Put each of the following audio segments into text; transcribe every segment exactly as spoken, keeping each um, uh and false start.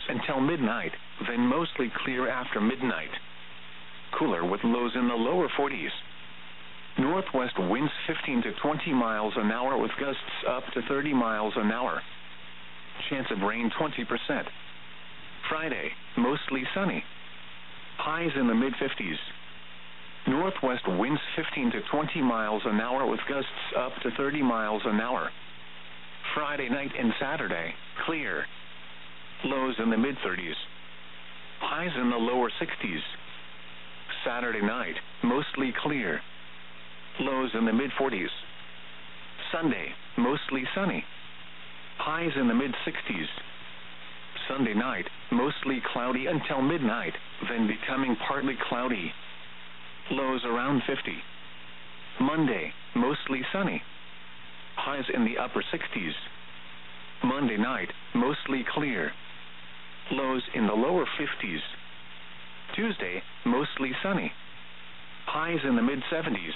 until midnight, then mostly clear after midnight. Cooler with lows in the lower forties. Northwest winds fifteen to twenty miles an hour with gusts up to thirty miles an hour. Chance of rain twenty percent. Friday, mostly sunny. Highs in the mid fifties. Northwest winds fifteen to twenty miles an hour with gusts up to thirty miles an hour. Friday night and Saturday, clear. Lows in the mid thirties. Highs in the lower sixties. Saturday night, mostly clear. Lows in the mid forties. Sunday, mostly sunny. Highs in the mid sixties. Sunday night, mostly cloudy until midnight, then becoming partly cloudy. Lows around fifty. Monday, mostly sunny. Highs in the upper sixties. Monday night, mostly clear. Lows in the lower fifties. Tuesday, mostly sunny. Highs in the mid seventies.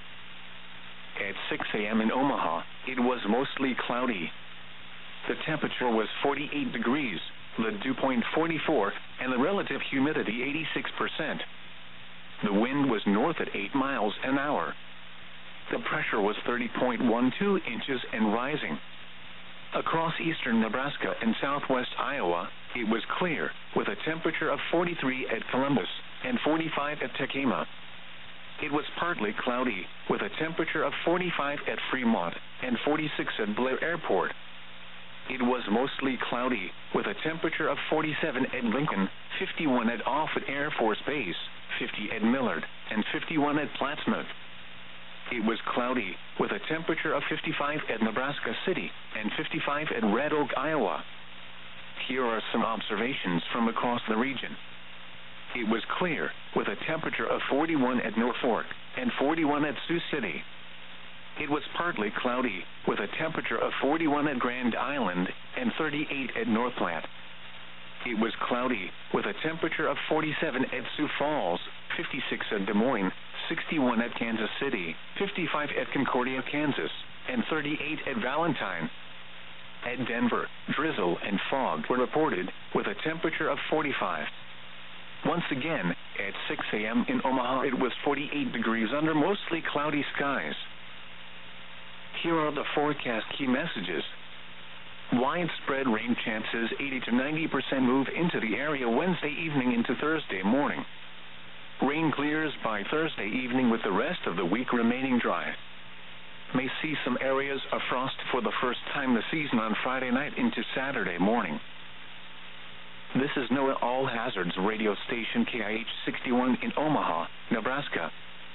At six a.m. in Omaha, it was mostly cloudy. The temperature was forty-eight degrees, the dew point forty-four, and the relative humidity eighty-six percent. The wind was north at eight miles an hour. The pressure was thirty point one two inches and rising. Across eastern Nebraska and southwest Iowa, it was clear, with a temperature of forty-three at Columbus and forty-five at Tacoma. It was partly cloudy, with a temperature of forty-five at Fremont and forty-six at Blair Airport. It was mostly cloudy, with a temperature of forty-seven at Lincoln, fifty-one at Offutt Air Force Base, fifty at Millard, and fifty-one at Plattsmouth. It was cloudy, with a temperature of fifty-five at Nebraska City and fifty-five at Red Oak, Iowa. Here are some observations from across the region. It was clear, with a temperature of forty-one at Norfolk and forty-one at Sioux City. It was partly cloudy, with a temperature of forty-one at Grand Island and thirty-eight at North Platte. It was cloudy, with a temperature of forty-seven at Sioux Falls, fifty-six at Des Moines, sixty-one at Kansas City, fifty-five at Concordia, Kansas, and thirty-eight at Valentine. At Denver, drizzle and fog were reported, with a temperature of forty-five. Once again, at six a.m. in Omaha, it was forty-eight degrees under mostly cloudy skies. Here are the forecast key messages. Widespread rain chances, eighty to ninety percent move into the area Wednesday evening into Thursday morning. Rain clears by Thursday evening with the rest of the week remaining dry. May see some areas of frost for the first time this season on Friday night into Saturday morning. This is NOAA All Hazards radio station K I H sixty-one in Omaha, Nebraska.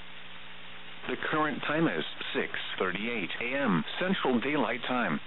The current time is six thirty-eight a.m. Central Daylight Time.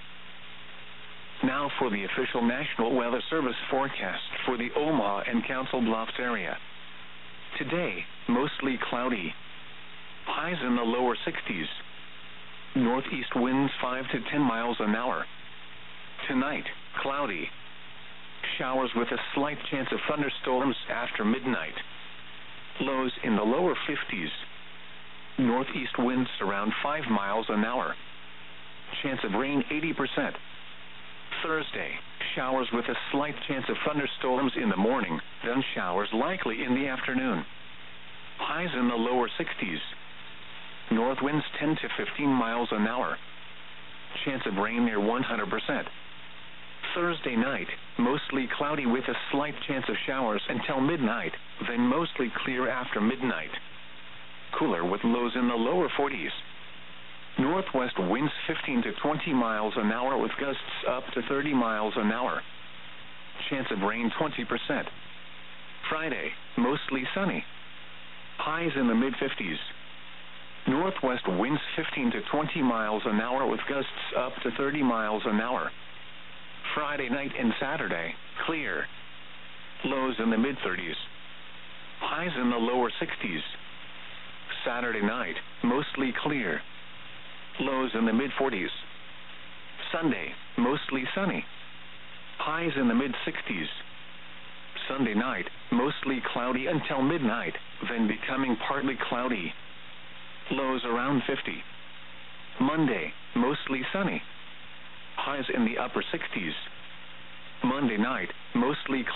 Now for the official National Weather Service forecast for the Omaha and Council Bluffs area. Today, mostly cloudy. Highs in the lower sixties. Northeast winds five to ten miles an hour. Tonight, cloudy. Showers with a slight chance of thunderstorms after midnight. Lows in the lower fifties. Northeast winds around five miles an hour. Chance of rain eighty percent. Thursday, showers with a slight chance of thunderstorms in the morning, then showers likely in the afternoon. Highs in the lower sixties. North winds ten to fifteen miles an hour. Chance of rain near one hundred percent. Thursday night, mostly cloudy with a slight chance of showers until midnight, then mostly clear after midnight. Cooler with lows in the lower forties. Northwest winds fifteen to twenty miles an hour with gusts up to thirty miles an hour. Chance of rain twenty percent. Friday, mostly sunny. Highs in the mid fifties. Northwest winds fifteen to twenty miles an hour with gusts up to thirty miles an hour. Friday night and Saturday, clear. Lows in the mid thirties. Highs in the lower sixties. Saturday night, mostly clear. Lows in the mid forties. Sunday, mostly sunny. Highs in the mid sixties. Sunday night, mostly cloudy until midnight, then becoming partly cloudy. Lows around fifty. Monday, mostly sunny. Highs in the upper sixties. Monday night, mostly cloudy.